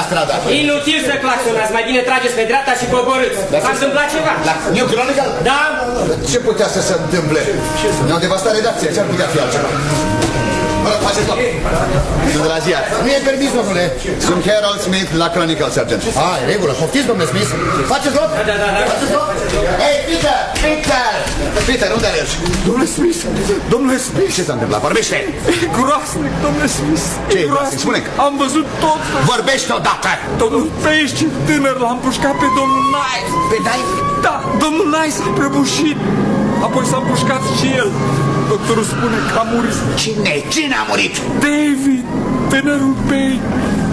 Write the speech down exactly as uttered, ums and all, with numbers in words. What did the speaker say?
strada. Inutil să claxonați, mai bine trageți pe dreapta și coborâți. S-a întâmplat ceva? La New Chronicle? Da. Ce putea să se întâmple? Ne-au devastat redacția, ce-ar putea fi altceva? Mă rog, faceți loc. Sunt de la ziar. Nu e permis, domnule. Sunt Harold Smith la Chronicle, Sergeant. Ah, e regulă. Poftiți, domnule Smith. Faceți loc? Da, da, da, da. Faceți loc? Hei, Peter! Peter! Peter, unde mergi? Domnule Smith, domnule Smith. Ce s-a întâmplat? Vorbește! E groasnic, domnule Smith. Ce e groasnic? Spune. Am văzut tot. Vorbește odată! Domnul Pești, tânăr, l-a împușcat pe domnul Nice. Pe Nice? Da, domnul Nice a prăbușit. Apoi s-a împușcat și el. Doctorul spune că a murit. Cine? Cine a murit? David, tânărul Pești.